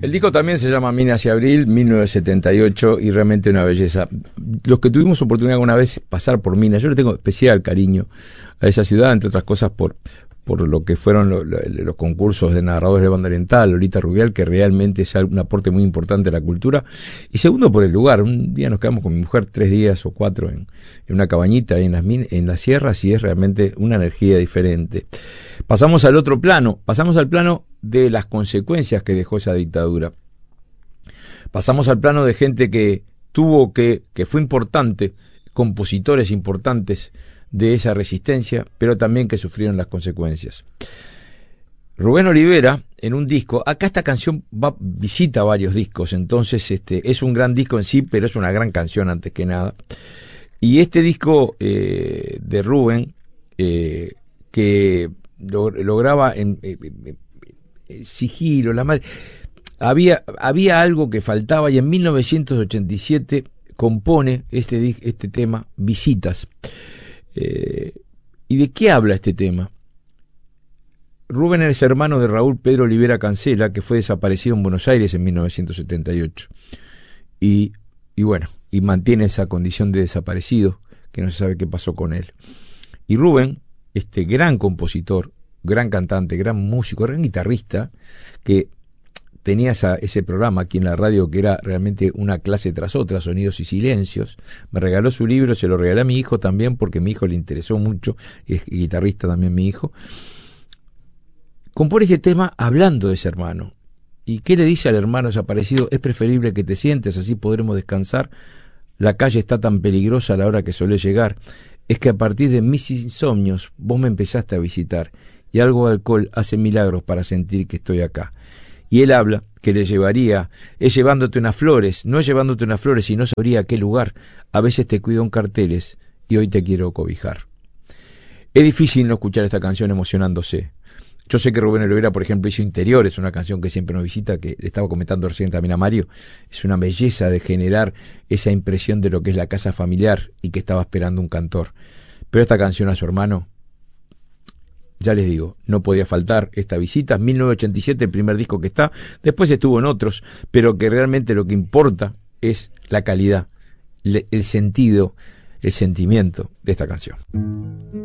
El disco también se llama Minas y Abril, 1978, y realmente una belleza. Los que tuvimos oportunidad alguna vez pasar por Minas, yo le tengo especial cariño a esa ciudad, entre otras cosas por lo que fueron los concursos de narradores de banda oriental, Lolita Rubial, que realmente es un aporte muy importante a la cultura, y segundo por el lugar. Un día nos quedamos con mi mujer 3 días o 4 en una cabañita ahí en las sierras, y es realmente una energía diferente. Pasamos al otro plano, pasamos al plano de las consecuencias que dejó esa dictadura. Pasamos al plano de gente que fue importante, compositores importantes de esa resistencia, pero también que sufrieron las consecuencias. Rubén Olivera, en un disco, acá esta canción visita varios discos, entonces es un gran disco en sí, pero es una gran canción antes que nada. Y este disco de Rubén, que lo graba en sigilo, la madre, había algo que faltaba, y en 1987 compone este tema, Visitas. ¿Y de qué habla este tema? Rubén es hermano de Raúl Pedro Olivera Cancela, que fue desaparecido en Buenos Aires en 1978. Y bueno, y mantiene esa condición de desaparecido, que no se sabe qué pasó con él. Y Rubén, este gran compositor, gran cantante, gran músico, gran guitarrista, que tenía ese programa aquí en la radio que era realmente una clase tras otra, Sonidos y Silencios. Me regaló su libro, se lo regalé a mi hijo también, porque a mi hijo le interesó mucho, es guitarrista también mi hijo. Compone este tema hablando de ese hermano. ¿Y qué le dice al hermano desaparecido? Es preferible que te sientes, así podremos descansar. La calle está tan peligrosa a la hora que solés llegar. Es que a partir de mis insomnios vos me empezaste a visitar, y algo de alcohol hace milagros para sentir que estoy acá. Y él habla que le llevaría, es llevándote unas flores, no es llevándote unas flores, y no sabría a qué lugar. A veces te cuido en carteles y hoy te quiero cobijar. Es difícil no escuchar esta canción emocionándose. Yo sé que Rubén Olivera, por ejemplo, hizo Interiores, una canción que siempre nos visita, que le estaba comentando recién también a Mario. Es una belleza de generar esa impresión de lo que es la casa familiar y que estaba esperando un cantor. Pero esta canción a su hermano, ya les digo, no podía faltar esta visita. 1987, el primer disco que está, después estuvo en otros, pero que realmente lo que importa es la calidad, el sentido, el sentimiento de esta canción.